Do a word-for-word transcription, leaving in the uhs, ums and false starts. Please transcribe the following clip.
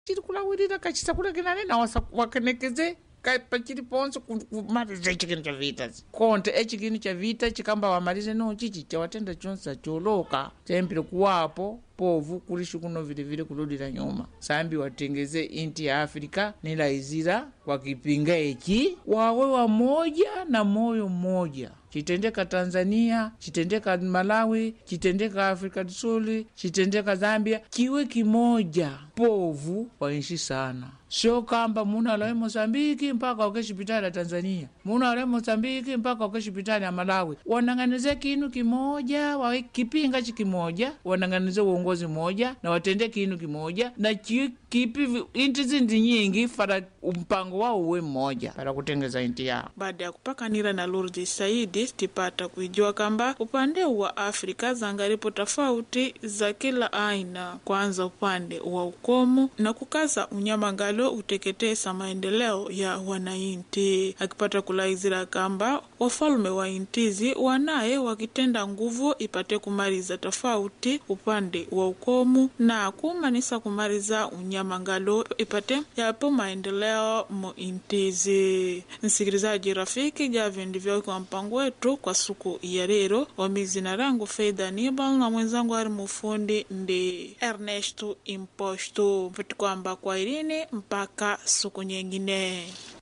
chiri kulawirira kachisakula kinane na wasa wakenekeze pachiri ponso kumaliza chikini cha vita konte echikini cha vita chikamba wamalize no chichi chawatenda chonsa choloka chempire kuwapo povu kulishi kuno vile vile kuludira nyuma sambi watengeze inti ya Afrika nilaizira wakipinga eki wawe wa moja na moyo moja chitendeka Tanzania, chitendeka Malawi, chitendeka Afrika Kusini, chitendeka Zambia, kiwe kimoja povu wainshi sana. Sio kamba muna alawe Mozambiki mpaka ukeshi pitali Tanzania, muna alawe Mozambiki mpaka ukeshi pitali ya Malawi. Wananganize kinu kimoja, wawe kipinga chikimoja, wananganize uongozi moja, na watende kinu kimoja, na kipi inti zindi nyingi fara mpango wao uwe mmoja, para kutengeza inti yao. Baada ya kupakanira na Lourdes Saidi, tipata kujua kamba upande wa Afrika zangaripo tofauti za kila aina. Kwanza upande wa ukomu na kukaza unyamangalo uteketesa maendeleo ya wanainti. Akipata kulaizira kamba wafalme wa intizi wanaye wakitenda nguvu ipate kumariza tofauti upande wa ukomu na kumanisa kumariza unyamangalo ipate yapo maendeleo mu intizi. Nsikilizaji rafiki, javyo ndivyo kwa mpango wetu kwa siku ya leo. Wamizi na rangu Faida Nibal na mwenzangu ari mufundi ndi Ernesto Imposto. Mfiti kwamba kwa irini mpaka siku nyingine.